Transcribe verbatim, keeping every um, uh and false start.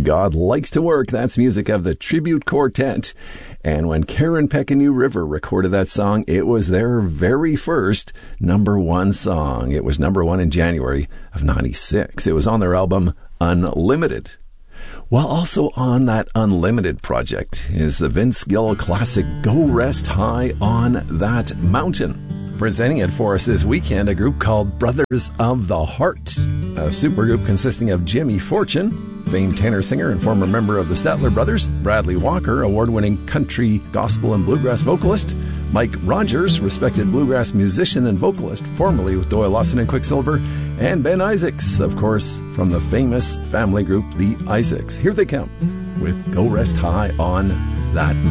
God Likes to Work. That's music of the Tribute Quartet. And when Karen Peck and New River recorded that song, it was their very first number one song. It was number one in January of ninety-six. It was on their album Unlimited. Well, also on that Unlimited project is the Vince Gill classic Go Rest High on That Mountain. Presenting it for us this weekend, a group called Brothers of the Heart, a supergroup consisting of Jimmy Fortune, famed tenor singer and former member of the Statler Brothers, Bradley Walker, award-winning country, gospel, and bluegrass vocalist, Mike Rogers, respected bluegrass musician and vocalist, formerly with Doyle Lawson and Quicksilver, and Ben Isaacs, of course, from the famous family group The Isaacs. Here they come with Go Rest High on That